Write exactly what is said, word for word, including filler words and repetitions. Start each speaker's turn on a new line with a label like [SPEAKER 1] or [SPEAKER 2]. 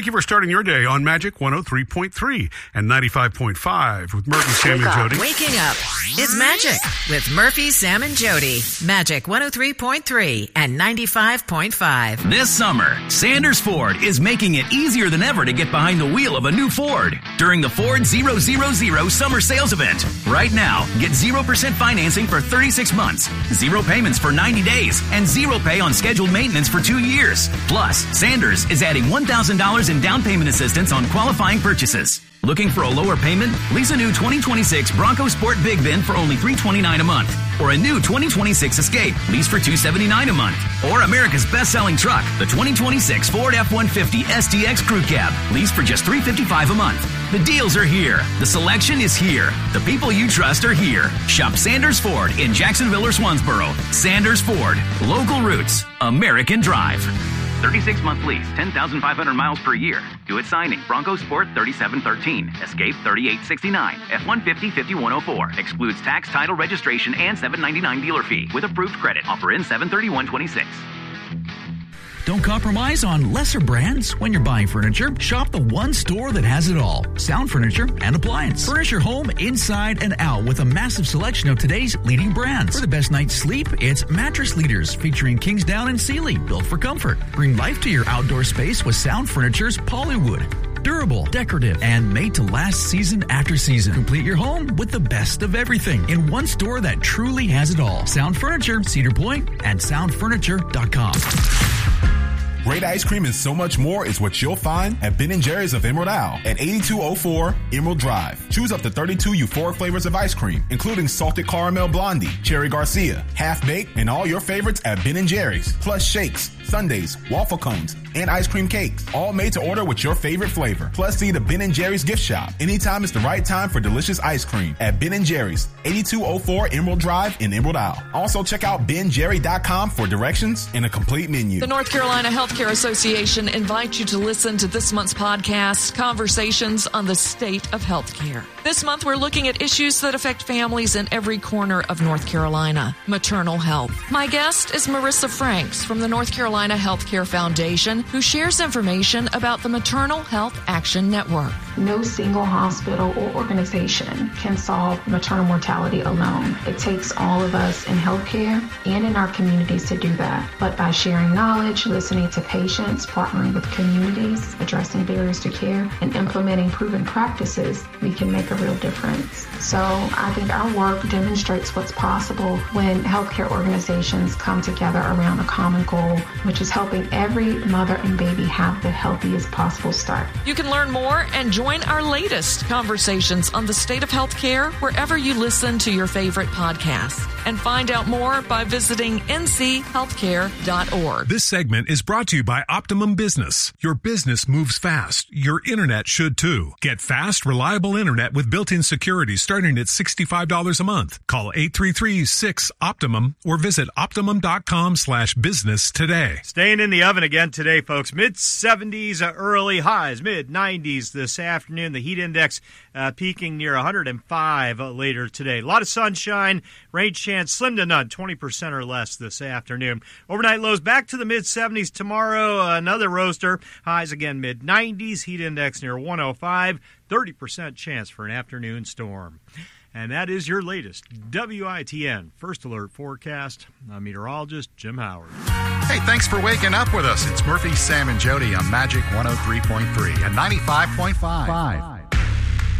[SPEAKER 1] Thank you for starting your day on Magic one oh three point three and ninety-five point five with Murphy, Sam, and Jody.
[SPEAKER 2] Waking up. It's Magic with Murphy, Sam, and Jody. Magic one oh three point three and ninety-five point five.
[SPEAKER 3] This summer, Sanders Ford is making it easier than ever to get behind the wheel of a new Ford during the Ford zero zero zero Summer Sales Event. Right now, get zero percent financing for thirty-six months, zero payments for ninety days, and zero pay on scheduled maintenance for two years. Plus, Sanders is adding one thousand dollars in down payment assistance on qualifying purchases. Looking for a lower payment? Lease a new twenty twenty-six Bronco Sport Big Bin for only three hundred twenty-nine dollars a month. Or a new twenty twenty-six Escape, lease for two hundred seventy-nine dollars a month. Or America's best-selling truck, the twenty twenty-six Ford F one fifty S T X Crew Cab, lease for just three hundred fifty-five dollars a month. The deals are here. The selection is here. The people you trust are here. Shop Sanders Ford in Jacksonville or Swansboro. Sanders Ford. Local roots. American drive. thirty-six month lease, ten thousand five hundred miles per year. Do it signing. Bronco Sport thirty-seven thirteen. Escape thirty-eight sixty-nine. F one fifty fifty-one oh four. Excludes tax, title, registration, and seven ninety-nine dealer fee. With approved credit. Offer in seven thirty-one twenty-six.
[SPEAKER 4] Don't compromise on lesser brands when you're buying furniture. Shop the one store that has it all. Sound furniture and appliance. Furnish your home inside and out with a massive selection of today's leading brands. For the best night's sleep, it's Mattress Leaders, featuring Kingsdown and Sealy, built for comfort. Bring life to your outdoor space with Sound Furniture's Polywood. Durable, decorative, and made to last season after season. Complete your home with the best of everything in one store that truly has it all. Sound Furniture, Cedar Point, and sound furniture dot com.
[SPEAKER 5] Great ice cream and so much more is what you'll find at Ben and Jerry's of Emerald Isle at eighty-two oh four Emerald Drive. Choose up to thirty-two euphoric flavors of ice cream, including salted caramel blondie, cherry Garcia, half-baked, and all your favorites at Ben and Jerry's. Plus shakes, sundaes, waffle cones, and ice cream cakes. All made to order with your favorite flavor. Plus see the Ben and Jerry's gift shop. Anytime is the right time for delicious ice cream at Ben and Jerry's, eighty-two oh four Emerald Drive in Emerald Isle. Also check out ben jerry dot com for directions and a complete menu.
[SPEAKER 6] The North Carolina Healthcare Association invites you to listen to this month's podcast, Conversations on the State of Healthcare. This month, we're looking at issues that affect families in every corner of North Carolina. Maternal health. My guest is Marissa Franks from the North Carolina Healthcare Foundation, who shares information about the Maternal Health Action Network.
[SPEAKER 7] No single hospital or organization can solve maternal mortality alone. It takes all of us in healthcare and in our communities to do that. But by sharing knowledge, listening to patients, partnering with communities, addressing barriers to care, and implementing proven practices, we can make a real difference. So I think our work demonstrates what's possible when healthcare organizations come together around a common goal, which is helping every mother and baby have the healthiest possible start.
[SPEAKER 6] You can learn more and join our latest Conversations on the State of Healthcare wherever you listen to your favorite podcasts. And find out more by visiting n c healthcare dot org.
[SPEAKER 8] This segment is brought to you by Optimum Business. Your business moves fast. Your internet should too. Get fast, reliable internet with built-in security starting at sixty-five dollars a month. Call eight three three, six, Optimum or visit optimum.com slash business today.
[SPEAKER 9] Staying in the oven again today, folks. mid seventies, uh, early highs, mid nineties this afternoon. The heat index uh, peaking near one hundred five uh, later today. A lot of sunshine, rain chance slim to none, twenty percent or less this afternoon. Overnight lows back to the mid seventies tomorrow. Uh, another roaster. Highs again mid nineties. Heat index near one oh five. thirty percent chance for an afternoon storm. And that is your latest W I T N First Alert forecast. I'm meteorologist Jim Howard.
[SPEAKER 10] Hey, thanks for waking up with us. It's Murphy, Sam, and Jody on Magic one oh three point three and ninety-five point five.